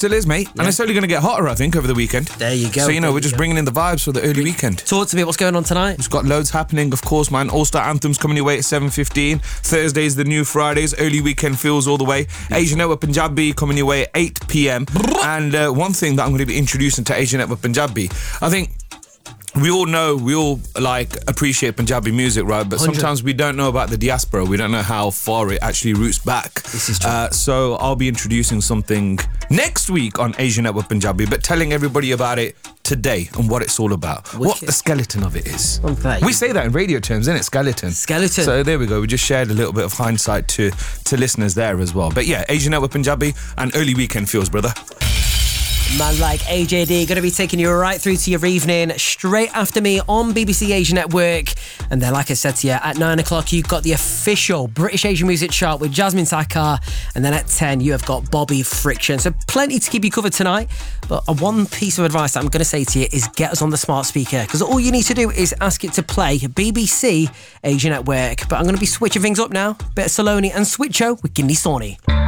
still is, mate. And it's only going to get hotter, I think, over the weekend. There you go. So, we're just bringing in the vibes for the early weekend. Talk to me, what's going on tonight? It's got loads happening, of course, man. All-Star Anthems coming your way at 7:15. Thursday's the new Fridays. Early weekend feels all the way. Asian Network Punjabi coming your way at 8 p.m. And one thing that I'm going to be introducing to Asian Network Punjabi, I think we all appreciate Punjabi music, right? But 100. sometimes we don't know about the diaspora. We don't know how far it actually roots back. This is true. So I'll be introducing something next week on Asian Network Punjabi, but telling everybody about it today and what it's all about. What the skeleton of it is. Okay. We say that in radio terms, isn't it? Skeleton. So there we go. We just shared a little bit of hindsight to listeners there as well. But yeah, Asian Network Punjabi and early weekend feels, brother. Man like AJD, going to be taking you right through to your evening, straight after me on BBC Asia Network. And then, like I said to you, at 9 o'clock, you've got the official British Asian Music Chart with Jasmine Takar. And then at 10, you have got Bobby Friction. So plenty to keep you covered tonight. But one piece of advice that I'm going to say to you is get us on the smart speaker. Because all you need to do is ask it to play BBC Asia Network. But I'm going to be switching things up now. Bit of Saloni and Switcho with Gindie Sawney.